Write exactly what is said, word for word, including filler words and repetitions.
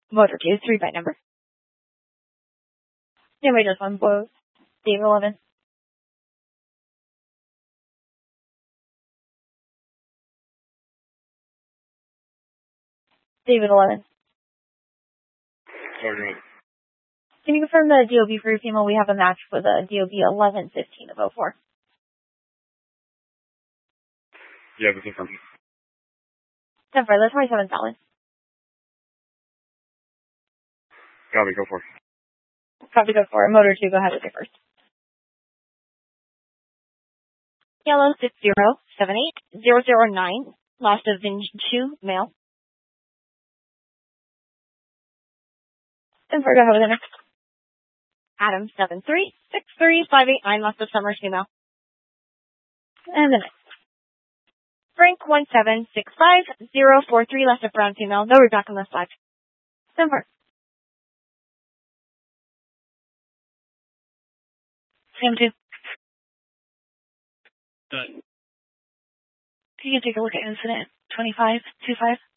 Motor two, three byte number. Anyway, just one blows. David eleven. David eleven. Sorry. Can you confirm the D O B for your female? We have a match for the D O B eleven fifteen of oh four. Yeah, this is from. ten four, that's twenty-seven solid. Copy, go for it. Copy, go for it. Motor two, go ahead with your first. Yellow six zero seven eight zero zero nine. Lost of Vinge two, male. ten four, go ahead with the next. Adam seven three six three five eight nine. Lost of Summers, female. And the next. Frank one seven six five zero four three. Lost of Brown, female. No reback on this five. ten four. Sam two. Done. You can take a look at incident twenty-five two five.